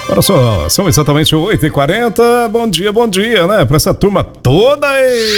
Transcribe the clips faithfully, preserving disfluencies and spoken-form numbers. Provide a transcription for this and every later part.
Olha só, são exatamente oito e quarenta. Bom dia, bom dia, né? Pra essa turma toda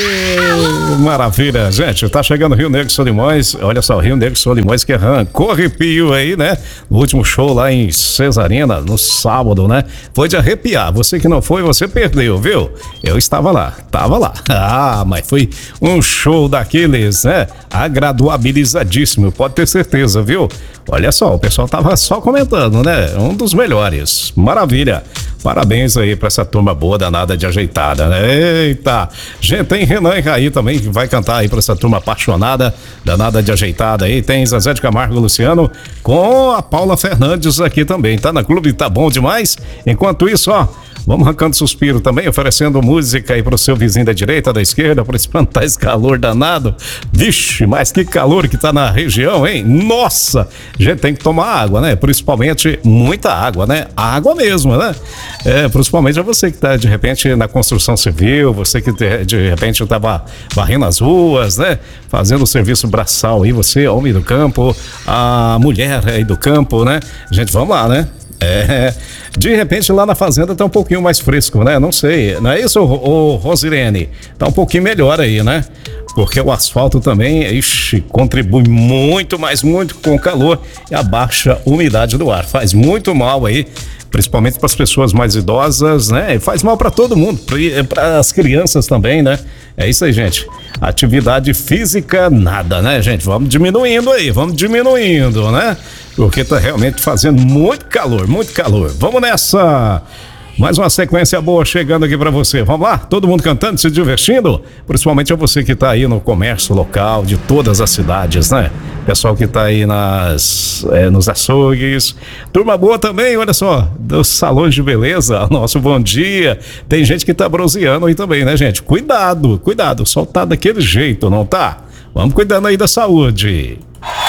aí. Maravilha, gente. Tá chegando Rio Negro Solimões. Olha só, Rio Negro Solimões que arrancou arrepio aí, né? No último show lá em Cesarina, no sábado, né? Foi de arrepiar. Você que não foi, você perdeu, viu? Eu estava lá, tava lá. Ah, mas foi um show daqueles, né? Agraduabilizadíssimo, pode ter certeza, viu? Olha só, o pessoal tava só comentando, né? Um dos melhores. Maravilha. Parabéns aí pra essa turma boa, danada de ajeitada, né? Eita. Gente, tem Renan e Raí também que vai cantar aí pra essa turma apaixonada, danada de ajeitada aí. Tem Zezé de Camargo e Luciano com a Paula Fernandes aqui também. Tá na clube, tá bom demais? Enquanto isso, ó, vamos arrancando suspiro também, oferecendo música aí pro seu vizinho da direita, da esquerda, pra espantar esse calor danado. Vixe, mas que calor que tá na região, hein? Nossa! Gente, tem que tomar água, né? Principalmente muita água, né? Água mesmo, né? É, principalmente a você que tá de repente na construção civil, você que de, de repente tava varrendo as ruas, né? Fazendo o serviço braçal aí, você, homem do campo, a mulher aí do campo, né? Gente, vamos lá, né? É, de repente lá na fazenda tá um pouquinho mais fresco, né? Não sei, não é isso, ô, ô, Rosilene? Tá um pouquinho melhor aí, né? Porque o asfalto também, ixi, contribui muito, mas muito com o calor e a baixa umidade do ar. Faz muito mal aí, principalmente para as pessoas mais idosas, né? E faz mal para todo mundo, para as crianças também, né? É isso aí, gente. Atividade física, nada, né, gente? Vamos diminuindo aí, vamos diminuindo, né? Porque tá realmente fazendo muito calor, muito calor. Vamos nessa! Mais uma sequência boa chegando aqui pra você. Vamos lá? Todo mundo cantando, se divertindo? Principalmente a você que tá aí no comércio local de todas as cidades, né? Pessoal que tá aí nas, é, nos açougues. Turma boa também, olha só, dos salões de beleza. Nosso bom dia. Tem gente que tá bronzeando aí também, né, gente? Cuidado, cuidado. O sol tá daquele jeito, não tá? Vamos cuidando aí da saúde.